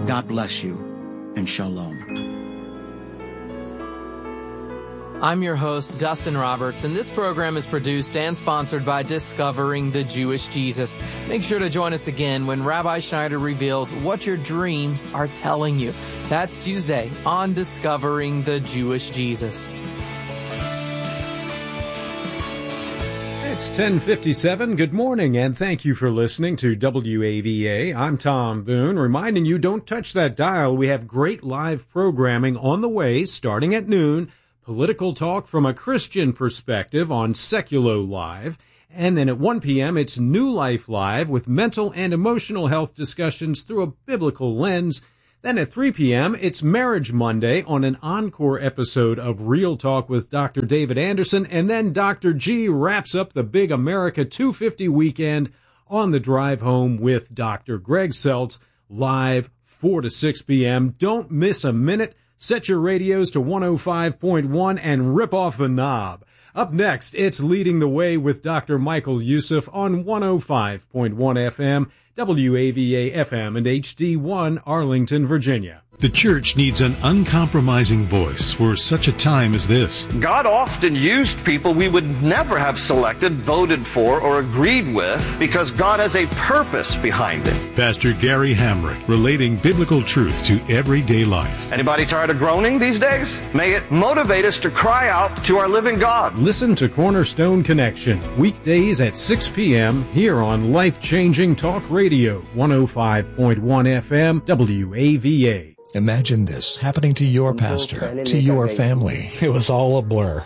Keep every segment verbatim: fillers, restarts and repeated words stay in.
God bless you, and shalom. I'm your host, Dustin Roberts, and this program is produced and sponsored by Discovering the Jewish Jesus. Make sure to join us again when Rabbi Schneider reveals what your dreams are telling you. That's Tuesday on Discovering the Jewish Jesus. It's ten fifty-seven. Good morning, and thank you for listening to W A V A. I'm Tom Boone, reminding you don't touch that dial. We have great live programming on the way starting at noon. Political talk from a Christian perspective on Seculo Live. And then at one p.m., it's New Life Live with mental and emotional health discussions through a biblical lens. Then at three p.m., it's Marriage Monday on an encore episode of Real Talk with Doctor David Anderson. And then Doctor G wraps up the big America two fifty weekend on the drive home with Doctor Greg Seltz, live four to six p.m. Don't miss a minute. Set your radios to one oh five point one and rip off the knob. Up next, it's Leading the Way with Doctor Michael Youssef on one oh five point one F M, W A V A F M, and H D one, Arlington, Virginia. The church needs an uncompromising voice for such a time as this. God often used people we would never have selected, voted for, or agreed with because God has a purpose behind it. Pastor Gary Hamrick, relating biblical truth to everyday life. Anybody tired of groaning these days? May it motivate us to cry out to our living God. Listen to Cornerstone Connection, weekdays at six p.m. here on Life Changing Talk Radio, one oh five point one F M, W A V A. Imagine this happening to your pastor, to your family. It was all a blur.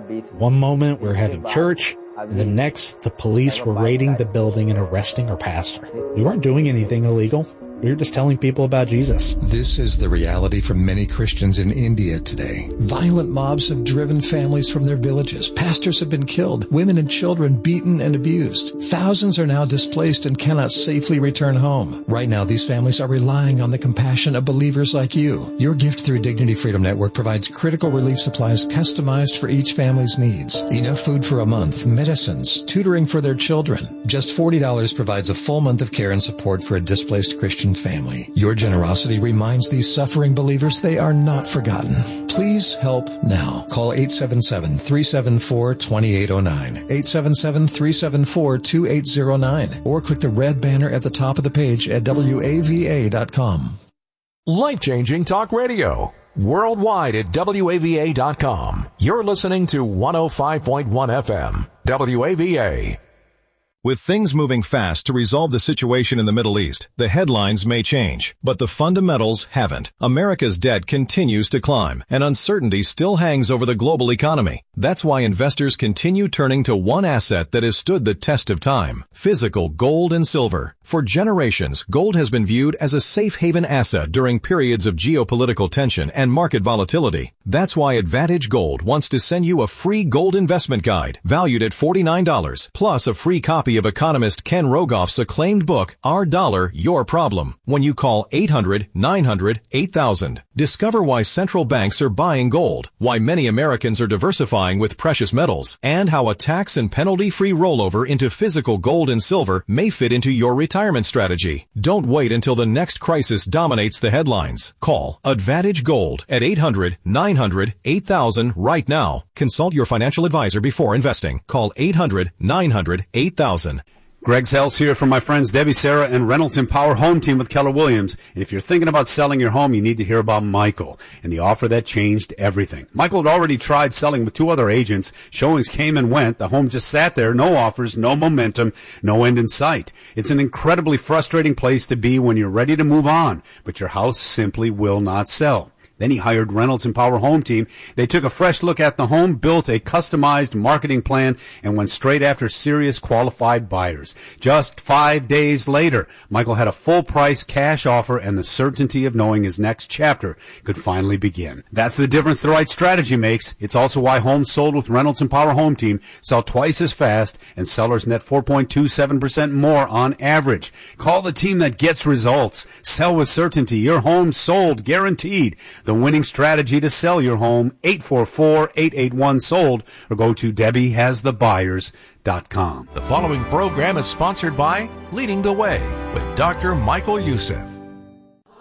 One moment we're having church, and the next the police were raiding the building and arresting our pastor. We weren't doing anything illegal. We were just telling people about Jesus. This is the reality for many Christians in India today. Violent mobs have driven families from their villages. Pastors have been killed. Women and children beaten and abused. Thousands are now displaced and cannot safely return home. Right now, these families are relying on the compassion of believers like you. Your gift through Dignity Freedom Network provides critical relief supplies customized for each family's needs. Enough food for a month, medicines, tutoring for their children. Just forty dollars provides a full month of care and support for a displaced Christian family. Your generosity reminds these suffering believers they are not forgotten. Please help now. Call eight seven seven, three seven four, two eight zero nine, eight seven seven, three seven four, two eight zero nine, or click the red banner at the top of the page at W A V A dot com. Life-changing talk radio. Worldwide at W A V A dot com. You're listening to one oh five point one F M, W A V A. With things moving fast to resolve the situation in the Middle East, the headlines may change, but the fundamentals haven't. America's debt continues to climb, and uncertainty still hangs over the global economy. That's why investors continue turning to one asset that has stood the test of time: physical gold and silver. For generations, gold has been viewed as a safe haven asset during periods of geopolitical tension and market volatility. That's why Advantage Gold wants to send you a free gold investment guide valued at forty-nine dollars, plus a free copy of economist Ken Rogoff's acclaimed book, Our Dollar, Your Problem, when you call eight hundred, nine hundred, eight thousand. Discover why central banks are buying gold, why many Americans are diversifying with precious metals, and how a tax and penalty-free rollover into physical gold and silver may fit into your retirement strategy. Don't wait until the next crisis dominates the headlines. Call Advantage Gold at eight hundred, nine hundred, eight thousand right now. Consult your financial advisor before investing. Call eight hundred, nine hundred, eight thousand. Greg Seltz here from my friends Debbie, Sarah, and Reynolds Empower Home Team with Keller Williams. And if you're thinking about selling your home, you need to hear about Michael and the offer that changed everything. Michael had already tried selling with two other agents. Showings came and went. The home just sat there. No offers, no momentum, no end in sight. It's an incredibly frustrating place to be when you're ready to move on, but your house simply will not sell. Then he hired Reynolds Empower Home Team. They took a fresh look at the home, built a customized marketing plan, and went straight after serious qualified buyers. Just five days later, Michael had a full-price cash offer and the certainty of knowing his next chapter could finally begin. That's the difference the right strategy makes. It's also why homes sold with Reynolds Empower Home Team sell twice as fast and sellers net four point two seven percent more on average. Call the team that gets results. Sell with certainty. Your home sold, guaranteed. The winning strategy to sell your home, eight four four, eight eight one, sold, or go to Debbie Has The Buyers dot com. The following program is sponsored by Leading the Way with Doctor Michael Youssef.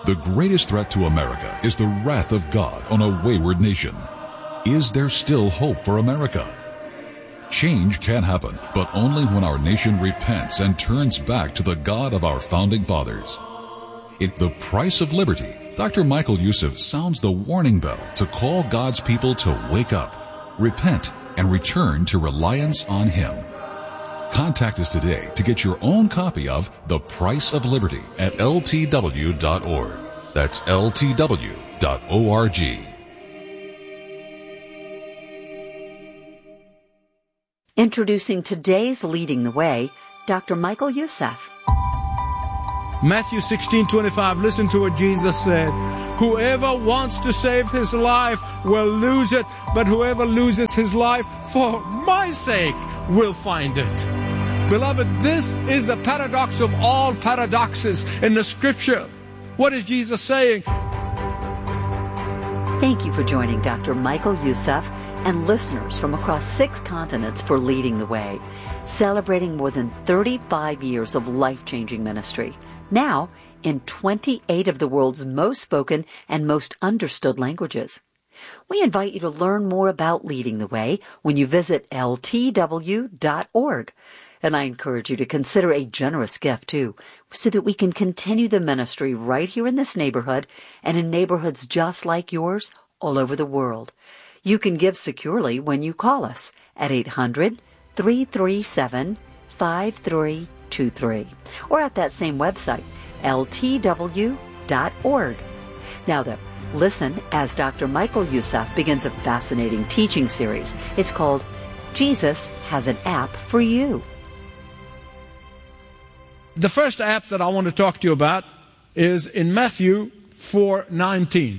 The greatest threat to America is the wrath of God on a wayward nation. Is there still hope for America? Change can happen, but only when our nation repents and turns back to the God of our founding fathers. In The Price of Liberty, Doctor Michael Youssef sounds the warning bell to call God's people to wake up, repent, and return to reliance on Him. Contact us today to get your own copy of The Price of Liberty at L T W dot org. That's L T W dot org. Introducing today's Leading the Way, Doctor Michael Youssef. Matthew sixteen twenty-five, listen to what Jesus said. Whoever wants to save his life will lose it, but whoever loses his life for my sake will find it. Beloved, this is the paradox of all paradoxes in the Scripture. What is Jesus saying? Thank you for joining Doctor Michael Youssef and listeners from across six continents for Leading the Way, celebrating more than thirty-five years of life-changing ministry. Now, in twenty-eight of the world's most spoken and most understood languages. We invite you to learn more about Leading the Way when you visit L T W dot org. And I encourage you to consider a generous gift, too, so that we can continue the ministry right here in this neighborhood and in neighborhoods just like yours all over the world. You can give securely when you call us at eight hundred, three three seven, five three two three or at that same website, L T W dot org. Now, though, listen as Doctor Michael Youssef begins a fascinating teaching series. It's called Jesus Has an App for You. The first app that I want to talk to you about is in Matthew four nineteen.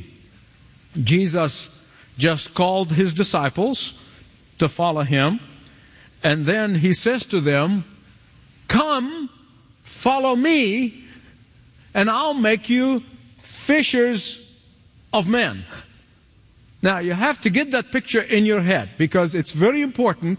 Jesus just called his disciples to follow him, and then he says to them, "Come, follow me, and I'll make you fishers of men." Now, you have to get that picture in your head because it's very important.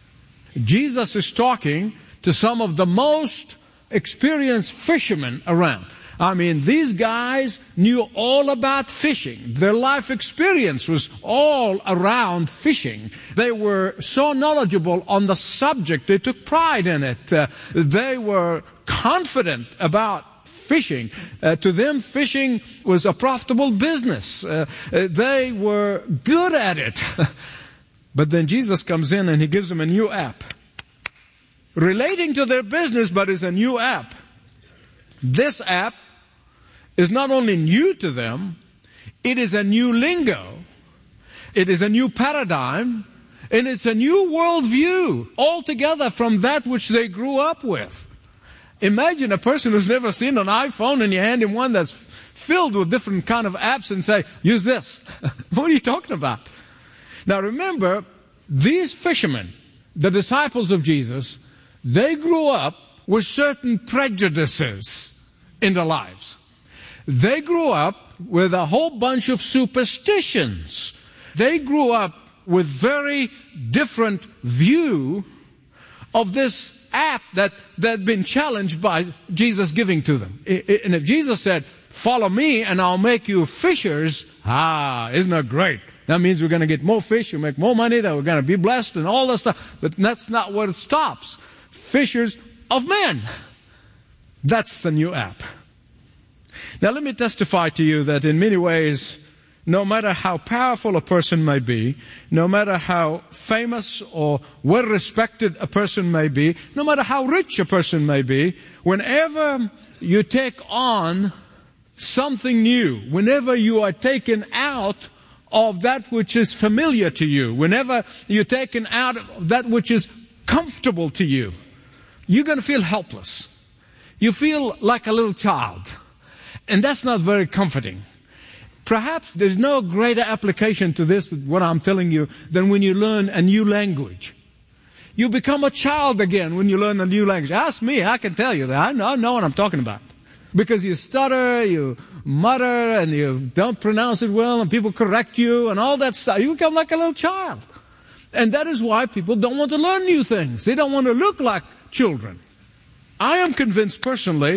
Jesus is talking to some of the most experienced fishermen around. I mean, these guys knew all about fishing. Their life experience was all around fishing. They were so knowledgeable on the subject. They took pride in it. Uh, they were confident about fishing. Uh, to them, fishing was a profitable business. Uh, uh, they were good at it. But then Jesus comes in and he gives them a new app relating to their business, but it's a new app. This app is not only new to them, it is a new lingo, it is a new paradigm, and it's a new worldview altogether from that which they grew up with. Imagine a person who's never seen an iPhone and you hand him one that's filled with different kind of apps and say, "Use this." What are you talking about? Now remember, these fishermen, the disciples of Jesus, they grew up with certain prejudices in their lives. They grew up with a whole bunch of superstitions. They grew up with very different view of this app that that had been challenged by Jesus giving to them. And if Jesus said, "Follow me and I'll make you fishers," ah, isn't that great? That means we're going to get more fish, we'll make more money, that we're going to be blessed and all that stuff. But that's not where it stops. Fishers of men. That's the new app. Now let me testify to you that in many ways, no matter how powerful a person may be, no matter how famous or well-respected a person may be, no matter how rich a person may be, whenever you take on something new, whenever you are taken out of that which is familiar to you, whenever you're taken out of that which is comfortable to you, you're going to feel helpless. You feel like a little child. And that's not very comforting. Perhaps there's no greater application to this, what I'm telling you, than when you learn a new language. You become a child again when you learn a new language. Ask me, I can tell you that. I know, I know what I'm talking about. Because you stutter, you mutter, and you don't pronounce it well, and people correct you, and all that stuff. You become like a little child. And that is why people don't want to learn new things. They don't want to look like children. I am convinced personally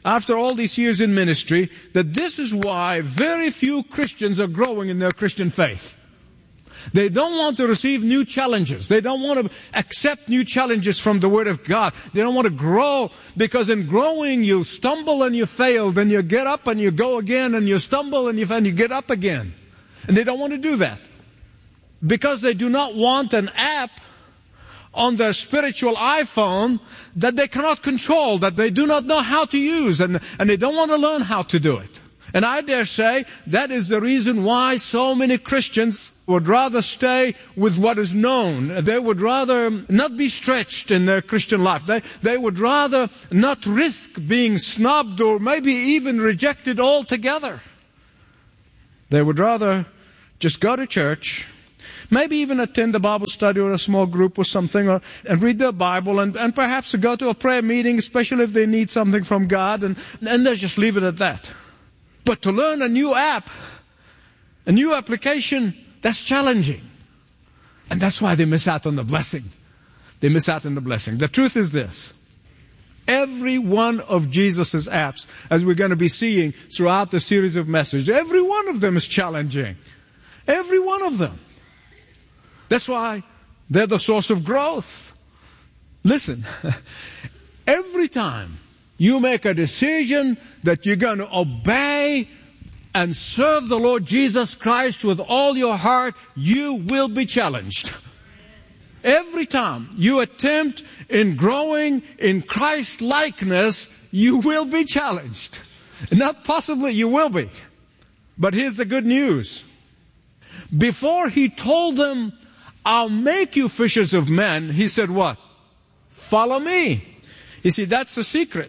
after all these years in ministry, that this is why very few Christians are growing in their Christian faith. They don't want to receive new challenges. They don't want to accept new challenges from the Word of God. They don't want to grow, because in growing you stumble and you fail, then you get up and you go again, and you stumble and you, and you get up again. And they don't want to do that, because they do not want an app on their spiritual iPhone that they cannot control, that they do not know how to use, and, and they don't want to learn how to do it. And I dare say that is the reason why so many Christians would rather stay with what is known. They would rather not be stretched in their Christian life. They, they would rather not risk being snubbed or maybe even rejected altogether. They would rather just go to church, maybe even attend a Bible study or a small group or something, or, and read their Bible, and, and perhaps go to a prayer meeting, especially if they need something from God, and, and they just leave it at that. But to learn a new app, a new application, that's challenging. And that's why they miss out on the blessing. They miss out on the blessing. The truth is this. Every one of Jesus' apps, as we're going to be seeing throughout the series of messages, every one of them is challenging. Every one of them. That's why they're the source of growth. Listen, every time you make a decision that you're going to obey and serve the Lord Jesus Christ with all your heart, you will be challenged. Every time you attempt in growing in Christ likeness, you will be challenged. Not possibly, you will be. But here's the good news. Before he told them, I'll make you fishers of men, he said what? Follow me. You see, that's the secret.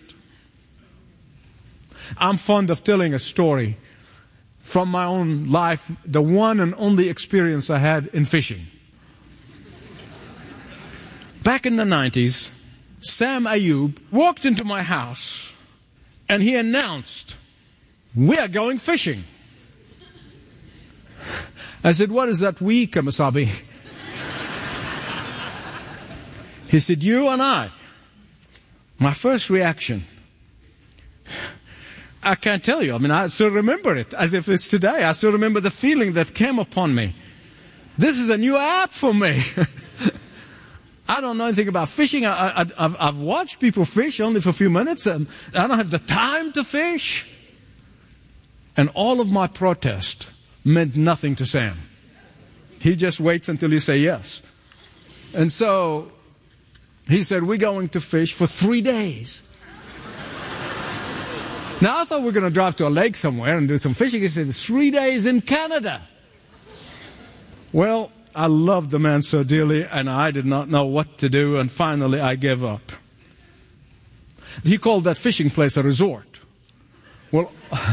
I'm fond of telling a story from my own life, the one and only experience I had in fishing. Back in the nineties, Sam Ayub walked into my house and he announced, we are going fishing. I said, what is that we, Kamasabi? He said, you and I. My first reaction, I can't tell you. I mean, I still remember it as if it's today. I still remember the feeling that came upon me. This is a new app for me. I don't know anything about fishing. I, I, I've, I've watched people fish only for a few minutes, and I don't have the time to fish. And all of my protest meant nothing to Sam. He just waits until you say yes. And so he said, we're going to fish for three days. Now, I thought we were going to drive to a lake somewhere and do some fishing. He said, three days in Canada. Well, I loved the man so dearly, and I did not know what to do, and finally I gave up. He called that fishing place a resort. Well,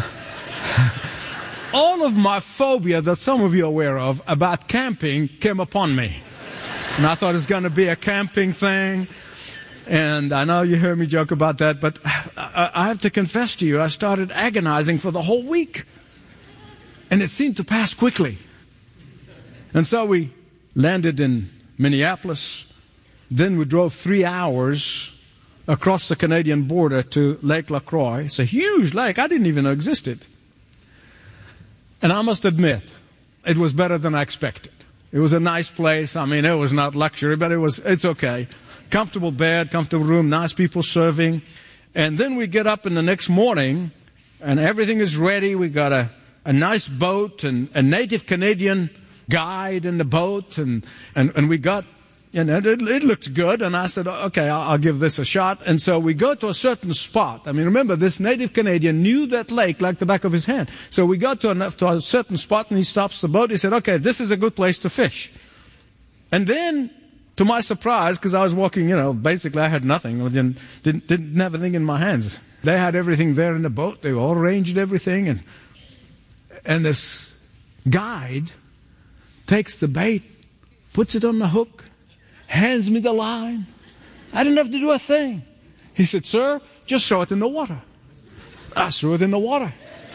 all of my phobia that some of you are aware of about camping came upon me. And I thought it's going to be a camping thing. And I know you hear me joke about that, but I have to confess to you, I started agonizing for the whole week. And it seemed to pass quickly. And so we landed in Minneapolis. Then we drove three hours across the Canadian border to Lake LaCroix. It's a huge lake. I didn't even know existed. And I must admit, it was better than I expected. It was a nice place. I mean, it was not luxury, but it was, it's okay. Comfortable bed, comfortable room, nice people serving. And then we get up in the next morning, and everything is ready. We got a, a nice boat and a native Canadian guide in the boat, and, and, and we got, you know, it, it looked good. And I said, okay, I'll, I'll give this a shot. And so we go to a certain spot. I mean, remember, this native Canadian knew that lake like the back of his hand. So we got to a, to a certain spot, and he stops the boat. He said, okay, this is a good place to fish. And then, to my surprise, because I was walking, you know, basically I had nothing. I didn't, didn't, didn't have anything in my hands. They had everything there in the boat. They all arranged everything. And, and this guide takes the bait, puts it on the hook, hands me the line. I didn't have to do a thing. He said, sir, just throw it in the water. I threw it in the water.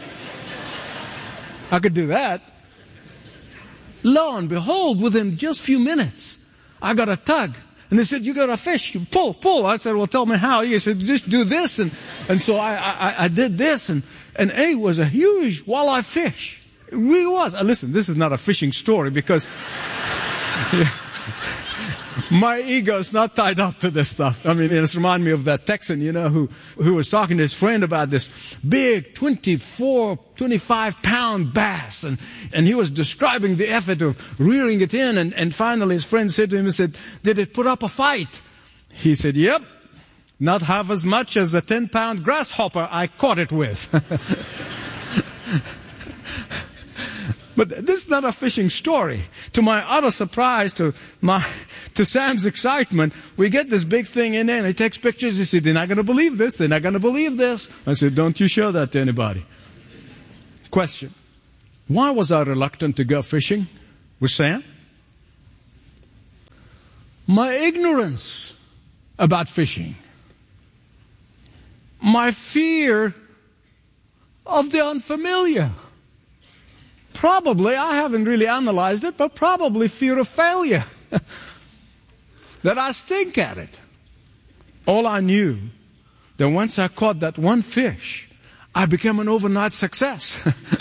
I could do that. Lo and behold, within just a few minutes, I got a tug. And they said, you got a fish, you pull, pull. I said, well, tell me how. He said, just do this. And, and so I, I, I did this, and, and it was a huge walleye fish. It really was. Uh, listen, this is not a fishing story because my ego is not tied up to this stuff. I mean, it just reminds me of that Texan, you know, who, who was talking to his friend about this big twenty-four, twenty-five pound bass. And, and he was describing the effort of rearing it in. And, and finally his friend said to him, he said, did it put up a fight? He said, yep, not half as much as a ten pound grasshopper I caught it with. But this is not a fishing story. To my utter surprise, to my, to Sam's excitement, we get this big thing in there, and he takes pictures. He said, they're not going to believe this. They're not going to believe this. I said, don't you show that to anybody. Question. Why was I reluctant to go fishing with Sam? My ignorance about fishing. My fear of the unfamiliar. Probably, I haven't really analyzed it, but probably fear of failure. That I stink at it. All I knew, that once I caught that one fish, I became an overnight success.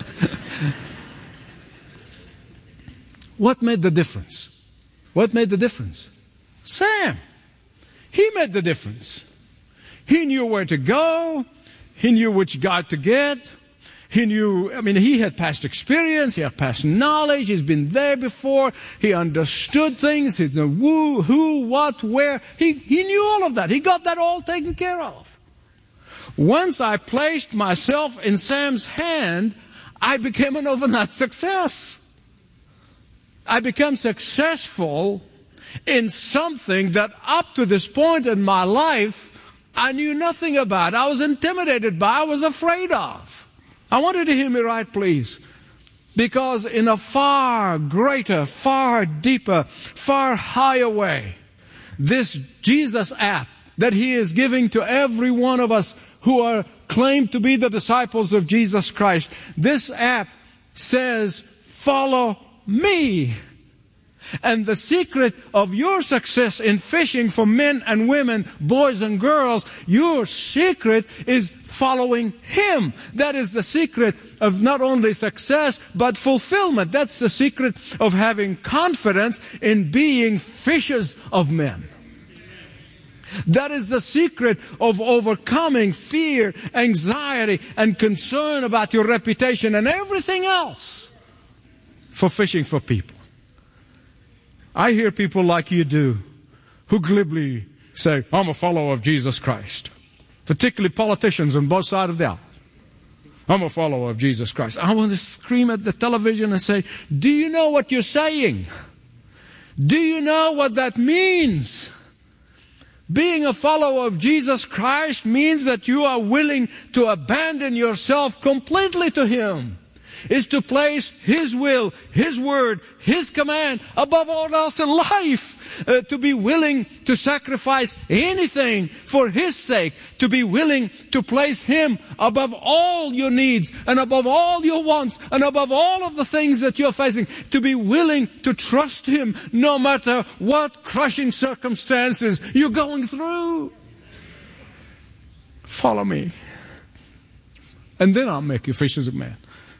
What made the difference? What made the difference? Sam. He made the difference. He knew where to go. He knew which guide to get. He knew, I mean, he had past experience, he had past knowledge, he's been there before, he understood things, he knew who, who, what, where. He, he knew all of that. He got that all taken care of. Once I placed myself in Sam's hand, I became an overnight success. I became successful in something that up to this point in my life, I knew nothing about. I was intimidated by, I was afraid of. I want you to hear me right, please. Because in a far greater, far deeper, far higher way, this Jesus app that He is giving to every one of us who are claimed to be the disciples of Jesus Christ, this app says, follow me. And the secret of your success in fishing for men and women, boys and girls, your secret is following Him. That is the secret of not only success, but fulfillment. That's the secret of having confidence in being fishers of men. That is the secret of overcoming fear, anxiety, and concern about your reputation and everything else for fishing for people. I hear people like you do who glibly say, I'm a follower of Jesus Christ. Particularly politicians on both sides of the aisle. I'm a follower of Jesus Christ. I want to scream at the television and say, do you know what you're saying? Do you know what that means? Being a follower of Jesus Christ means that you are willing to abandon yourself completely to Him. Is to place His will, His word, His command above all else in life. Uh, to be willing to sacrifice anything for His sake. To be willing to place Him above all your needs and above all your wants and above all of the things that you're facing. To be willing to trust Him no matter what crushing circumstances you're going through. Follow me. And then I'll make you fishers of men.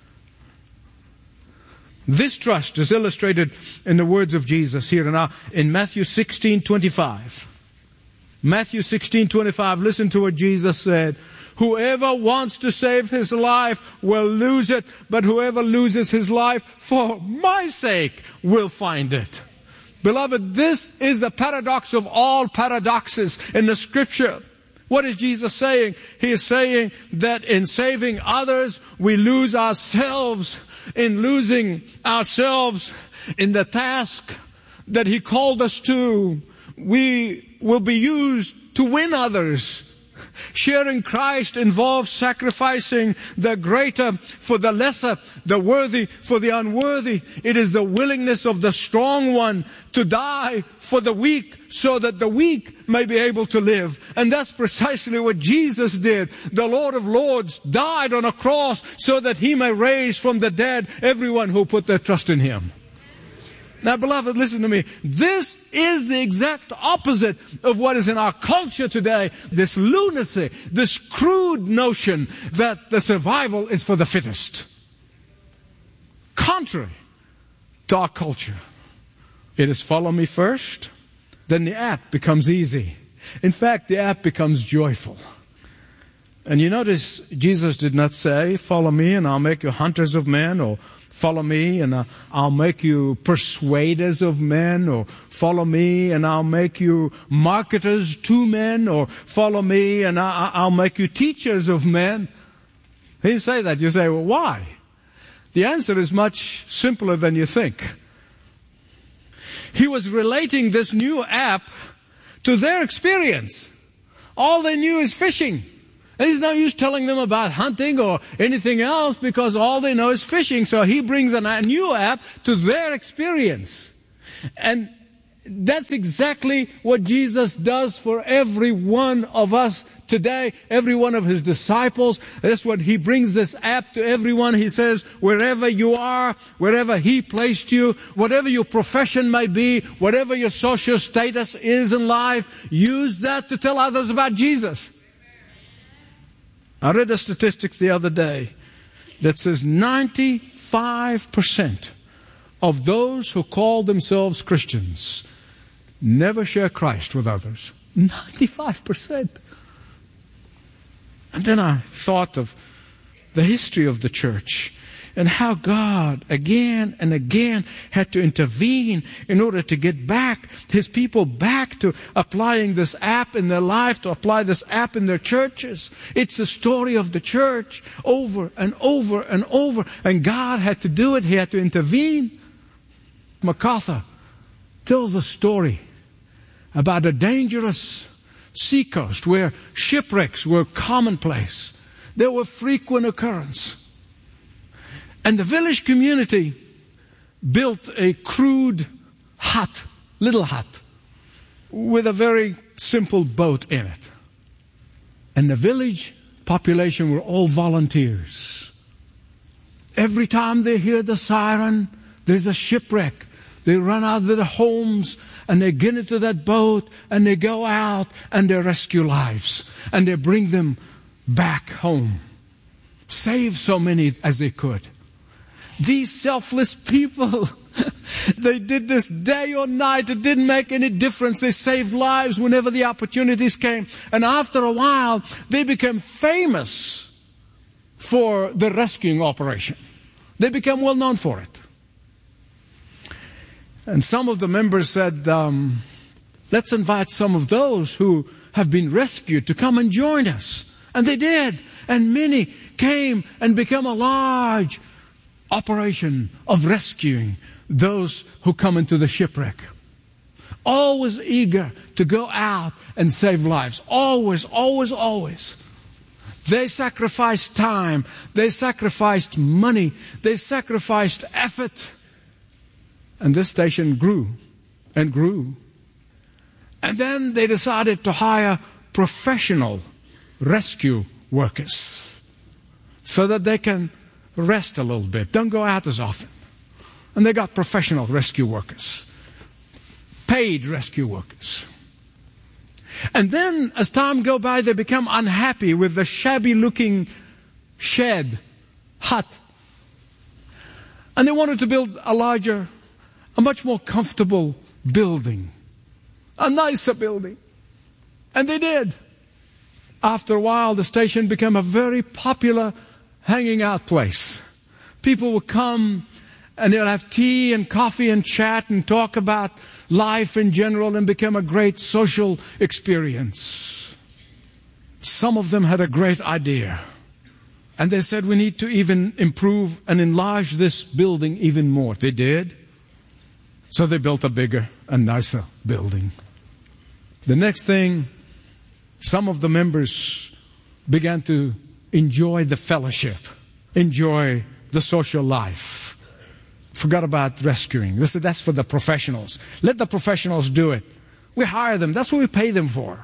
This trust is illustrated in the words of Jesus here in, our, in Matthew sixteen twenty-five. Matthew sixteen twenty-five, listen to what Jesus said. Whoever wants to save his life will lose it, but whoever loses his life for my sake will find it. Beloved, this is the paradox of all paradoxes in the Scripture. What is Jesus saying? He is saying that in saving others, we lose ourselves. In losing ourselves in the task that He called us to, we will be used to win others. Sharing Christ involves sacrificing the greater for the lesser, the worthy for the unworthy. It is the willingness of the strong one to die for the weak so that the weak may be able to live. And that's precisely what Jesus did. The Lord of Lords died on a cross so that He may raise from the dead everyone who put their trust in Him. Now, beloved, listen to me. This is the exact opposite of what is in our culture today. This lunacy, this crude notion that the survival is for the fittest. Contrary to our culture. It is follow me first, then the app becomes easy. In fact, the app becomes joyful. And you notice Jesus did not say, follow me and I'll make you hunters of men, or follow me and I'll make you persuaders of men, or follow me and I'll make you marketers to men, or follow me and I'll make you teachers of men. He didn't say that. You say, well, why? The answer is much simpler than you think. He was relating this new app to their experience. All they knew is fishing. And he's no use telling them about hunting or anything else, because all they know is fishing. So he brings a new app to their experience. And that's exactly what Jesus does for every one of us today, every one of his disciples. That's what he brings, this app to everyone. He says, wherever you are, wherever he placed you, whatever your profession may be, whatever your social status is in life, use that to tell others about Jesus. I read the statistics the other day that says ninety-five percent of those who call themselves Christians never share Christ with others. ninety-five percent. And then I thought of the history of the church and how God again and again had to intervene in order to get back his people back to applying this app in their life, to apply this app in their churches. It's the story of the church over and over and over. And God had to do it. He had to intervene. MacArthur tells a story about a dangerous seacoast where shipwrecks were commonplace. They were frequent occurrence. And the village community built a crude hut, little hut, with a very simple boat in it. And the village population were all volunteers. Every time they hear the siren, there's a shipwreck. They run out of their homes and they get into that boat and they go out and they rescue lives. And they bring them back home. Save so many as they could. These selfless people, they did this day or night. It didn't make any difference. They saved lives whenever the opportunities came. And after a while, they became famous for the rescuing operation. They became well known for it. And some of the members said, um, let's invite some of those who have been rescued to come and join us. And they did. And many came and became a large operation of rescuing those who come into the shipwreck. Always eager to go out and save lives. Always, always, always. They sacrificed time. They sacrificed money. They sacrificed effort. And this station grew and grew. And then they decided to hire professional rescue workers so that they can rest a little bit. Don't go out as often. And they got professional rescue workers. Paid rescue workers. And then as time go by, they become unhappy with the shabby looking shed, hut. And they wanted to build a larger, a much more comfortable building. A nicer building. And they did. After a while, the station became a very popular hanging out place. People would come and they'll have tea and coffee and chat and talk about life in general, and become a great social experience. Some of them had a great idea. And they said, we need to even improve and enlarge this building even more. They did. So they built a bigger and nicer building. The next thing, some of the members began to enjoy the fellowship, enjoy the social life. Forgot about rescuing. This, that's for the professionals. Let the professionals do it. We hire them. That's what we pay them for.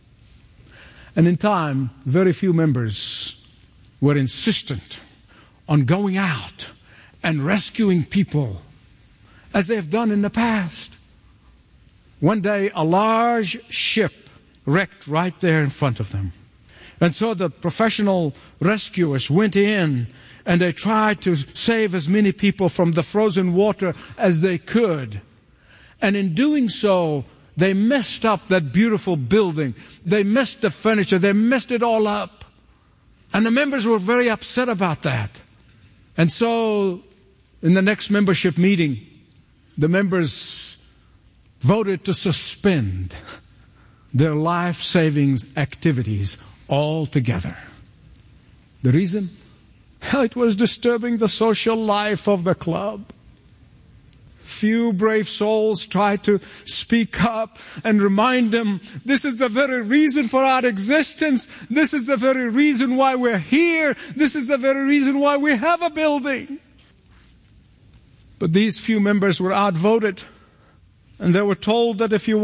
And in time, very few members were insistent on going out and rescuing people as they have done in the past. One day, a large ship wrecked right there in front of them. And so the professional rescuers went in and they tried to save as many people from the frozen water as they could. And in doing so, they messed up that beautiful building. They messed the furniture. They messed it all up. And the members were very upset about that. And so, in the next membership meeting, the members voted to suspend their life-saving activities altogether. The reason? It was disturbing the social life of the club. Few brave souls tried to speak up and remind them, this is the very reason for our existence. This is the very reason why we're here. This is the very reason why we have a building. But these few members were outvoted, and they were told that if you